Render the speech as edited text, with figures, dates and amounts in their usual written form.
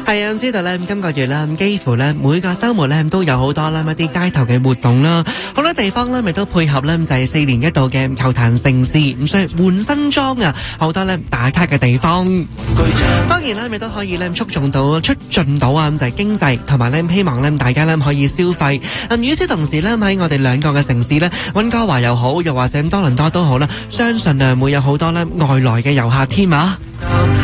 係啊，知道咧，今個月咧，幾乎咧每個週末咧都有好多啦一啲街頭嘅活動啦，好多地方咧咪都配合咧就係4年一度嘅球壇盛事，咁所以換新裝啊，好多咧打卡嘅地方。當然啦，咪都可以咧促進到啊，咁就係經濟，同埋咧希望咧大家咧可以消費。與此同時咧喺我哋兩個嘅城市咧，溫哥華又好，又或者多倫多都好啦，相信啊會有好多咧外來嘅遊客添啊。